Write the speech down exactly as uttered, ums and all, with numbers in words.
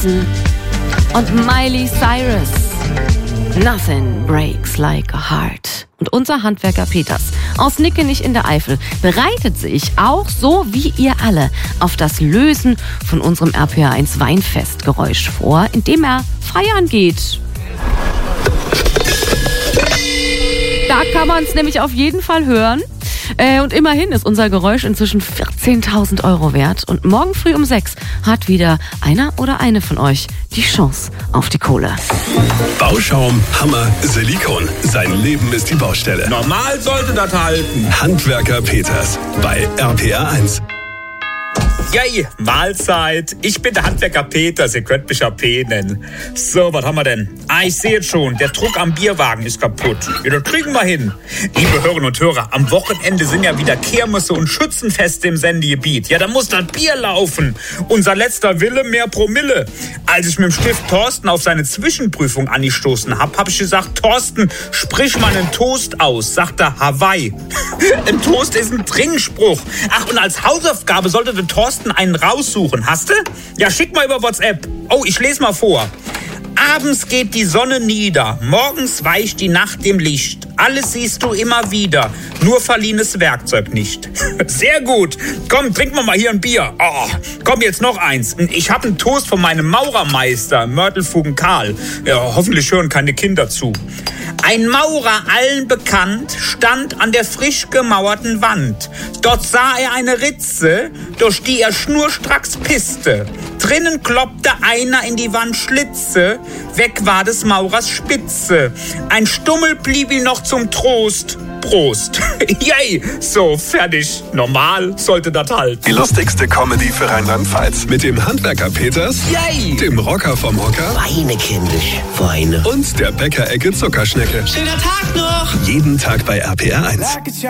Und Miley Cyrus. Nothing breaks like a heart. Und unser Handwerker Peters aus Nickenich in der Eifel bereitet sich auch so wie ihr alle auf das Lösen von unserem R P R eins Weinfestgeräusch vor, indem er feiern geht. Da kann man es nämlich auf jeden Fall hören. Äh, und immerhin ist unser Geräusch inzwischen vierzehntausend Euro wert. Und morgen früh um sechs hat wieder einer oder eine von euch die Chance auf die Kohle. Bauschaum, Hammer, Silikon. Sein Leben ist die Baustelle. Normal sollte das halten. Handwerker Peters bei R P R eins. Yay, Mahlzeit. Ich bin der Handwerker Peters, ihr könnt mich ja P nennen. So, was haben wir denn? Ah, ich sehe schon, der Druck am Bierwagen ist kaputt. Ja, das kriegen wir hin. Liebe Hörerinnen und Hörer, am Wochenende sind ja wieder Kirmesse und Schützenfeste im Sendegebiet. Ja, da muss das Bier laufen. Unser letzter Wille, mehr Promille. Als ich mit dem Stift Thorsten auf seine Zwischenprüfung angestoßen hab, hab ich gesagt, Thorsten, sprich mal einen Toast aus. Sagt er, Hawaii. Ein Toast ist ein Trinkspruch. Ach, und als Hausaufgabe sollte der Thorsten einen raussuchen. Hast du? Ja, schick mal über WhatsApp. Oh, ich lese mal vor. Abends geht die Sonne nieder, morgens weicht die Nacht im Licht. Alles siehst du immer wieder, nur verliehenes Werkzeug nicht. Sehr gut. Komm, trinken wir mal hier ein Bier. Oh, komm, jetzt noch eins. Ich habe einen Toast von meinem Maurermeister, Mörtelfugen Karl. Ja, hoffentlich hören keine Kinder zu. Ein Maurer, allen bekannt, stand an der frisch gemauerten Wand. Dort sah er eine Ritze, durch die er schnurstracks pisste. Drinnen kloppte einer in die Wand Schlitze, weg war des Maurers Spitze. Ein Stummel blieb ihm noch zum Trost. Prost. Yay, so, fertig. Normal sollte das halten. Die lustigste Comedy für Rheinland-Pfalz. Mit dem Handwerker Peters, Yay, dem Rocker vom Hocker Weine, kindisch, Weine. und der Bäckerecke Zuckerschnecke. Schöner Tag noch! Jeden Tag bei R P R eins.